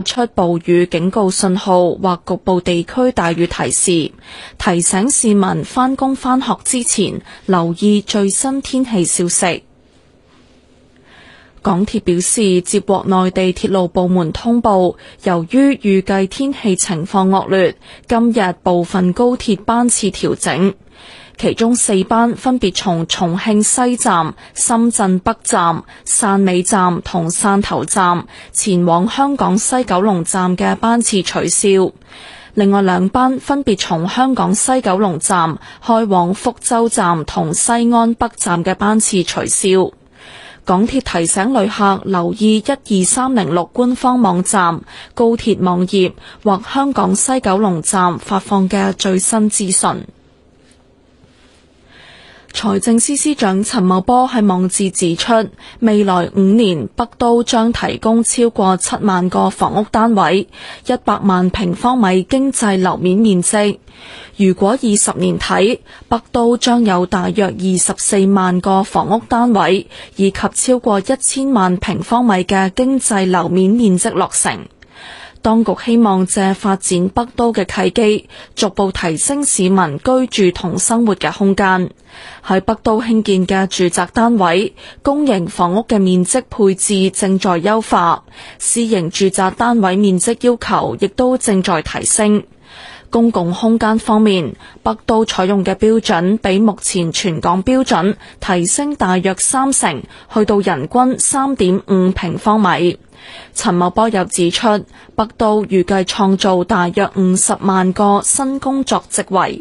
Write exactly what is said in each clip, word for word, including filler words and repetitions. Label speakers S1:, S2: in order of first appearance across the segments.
S1: 出暴雨警告信號或局部地區大雨提示，提醒市民返工返學之前留意最新天氣消息。港鐵表示，接獲內地鐵路部門通報，由於預計天氣情況惡劣，今日部分高鐵班次調整，其中四班分別從重慶西站、深圳北站、汕尾站同汕頭站前往香港西九龍站嘅班次取消，另外兩班分別從香港西九龍站開往福州站同西安北站嘅班次取消。港鐵提醒旅客留意一二三零六官方網站、高鐵網頁或香港西九龍站發放嘅最新資訊。財政司司長陳茂波喺網誌指出，未來五年北都將提供超過七萬個房屋單位，一百萬平方米經濟樓面面積。如果二十年睇，北都將有大約二十四萬個房屋單位，以及超過一千萬平方米嘅經濟樓面面積落成。當局希望借發展北都嘅契機，逐步提升市民居住同生活嘅空間。喺北都興建嘅住宅單位、公營房屋嘅面積配置正在優化，私營住宅單位面積要求亦都正在提升。公共空間方面，北都採用嘅標準比目前全港標準提升大約三成，去到人均 三點五平方米。陳茂波又指出，北都預計創造大約五十萬個新工作職位。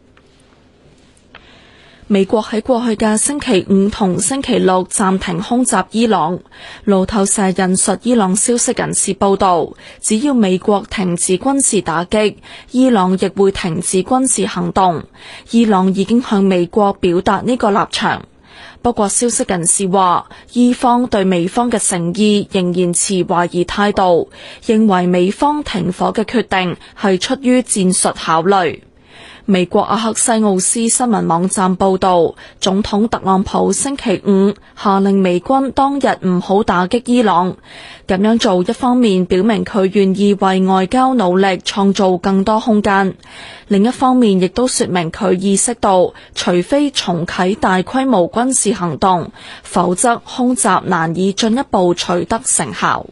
S1: 美國喺過去嘅星期五同星期六暫停空襲伊朗。路透社引述伊朗消息人士報道，只要美國停止軍事打擊，伊朗亦會停止軍事行動。伊朗已經向美國表達呢個立場。不過消息人士話，伊方對美方嘅誠意仍然持懷疑態度，認為美方停火嘅決定係出於戰術考慮。美國阿克西奧斯新聞網站報道，總統特朗普星期五下令美軍當日唔好打擊伊朗，咁樣做一方面表明佢願意為外交努力創造更多空間，另一方面亦都說明佢意識到，除非重啟大規模軍事行動，否則空襲難以進一步取得成效。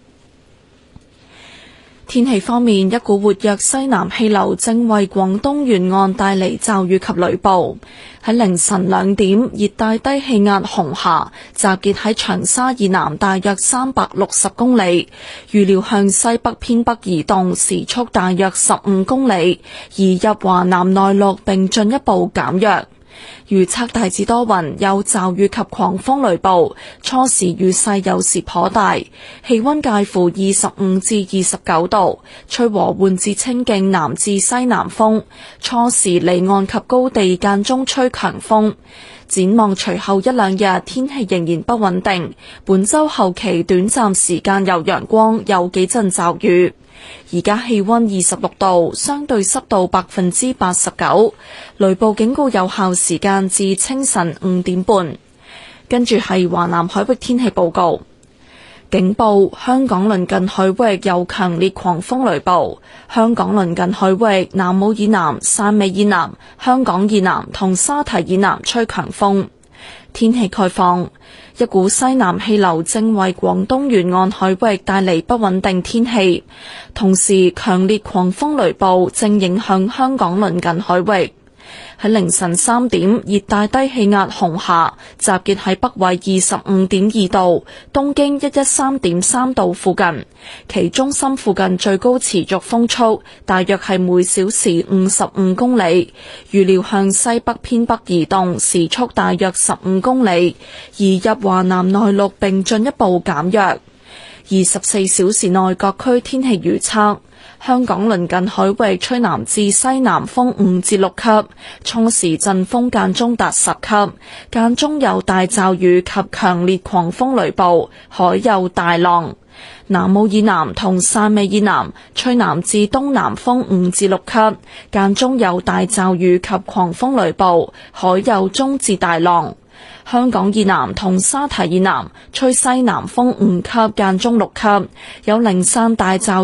S1: 天氣方面，一股活躍西南氣流正為廣東沿岸帶嚟驟雨及雷暴。喺凌晨兩點，熱帶低氣壓紅霞集結喺長沙以南大約三百六十公里，預料向西北偏北移動，時速大約十五公里，移入華南內陸並進一步減弱。預測大致多雲，有驟雨及狂風雷暴，初時雨勢有時頗大，氣溫介乎二十五至二十九度，吹和緩至清勁南至西南風，初時離岸及高地間中吹強風。展望隨後一兩日天氣仍然不穩定，本週後期短暫時間有陽光，有幾陣驟雨。而家氣溫二十六度，相對濕度百分之八十九，雷暴警告有效時間至清晨五點半。跟住係華南海域天氣報告，警報：香港鄰近海域有強烈狂風雷暴，香港鄰近海域南澳以南、汕尾以南、香港以南同沙堤以南吹強風。天氣概況：一股西南氣流正為廣東沿岸海域帶嚟不穩定天氣，同時強烈狂風雷暴正影響香港鄰近海域。喺凌晨三點，熱帶低氣壓紅霞集結喺北緯二十五點二度、東經一一三點三度附近，其中心附近最高持續風速大約係每小時五十五公里，預料向西北偏北移動，時速大約十五公里，移入華南內陸並進一步減弱。二十四小時內各區天氣預測：香港鄰近海域吹南至西南風五至六級，初時陣風間中達十級，間中有大驟雨及強烈狂風雷暴，海有大浪。南澳以南同汕尾以南吹南至東南風五至六級，間中有大驟雨及狂風雷暴，海有中至大浪。香港以南同沙堤以南吹西南風五級，間中六級，有零散大驟